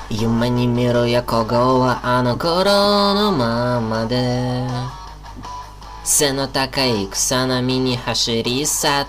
夢に見る横顔はあの頃のままで背の高い草波に走り去っ